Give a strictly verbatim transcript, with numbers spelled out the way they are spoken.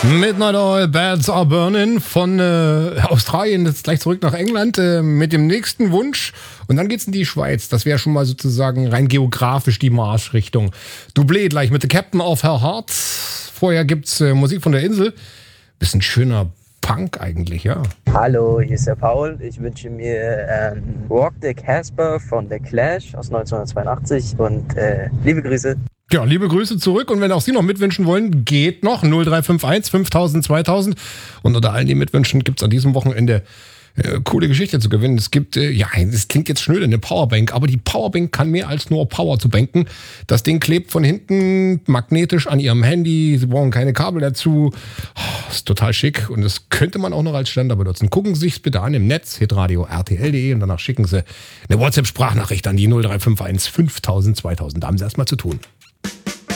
Midnight Oil, Beds Are Burning von äh, Australien, jetzt gleich zurück nach England äh, mit dem nächsten Wunsch. Und dann geht's in die Schweiz. Das wäre schon mal sozusagen rein geografisch die Marschrichtung. Doublé gleich mit The Captain of Her Heart. Vorher gibt's äh, Musik von der Insel. Bisschen schöner Punk eigentlich, ja. Hallo, hier ist der Paul. Ich wünsche mir ähm, Rock the Casper von The Clash aus neunzehnhundertzweiundachtzig und äh, liebe Grüße. Ja, liebe Grüße zurück und wenn auch Sie noch mitwünschen wollen, geht noch null drei fünf eins fünftausend zweitausend und unter allen, die mitwünschen, gibt's an diesem Wochenende äh, coole Geschichte zu gewinnen. Es gibt, äh, ja, das klingt jetzt schnöde, eine Powerbank, aber die Powerbank kann mehr als nur Power zu banken. Das Ding klebt von hinten magnetisch an Ihrem Handy, Sie brauchen keine Kabel dazu. Oh, ist total schick und das könnte man auch noch als Ständer benutzen. Gucken Sie sich's bitte an im Netz, hitradio r t l punkt d e und danach schicken Sie eine WhatsApp-Sprachnachricht an die null drei fünf eins fünftausend zweitausend. Da haben Sie erstmal zu tun.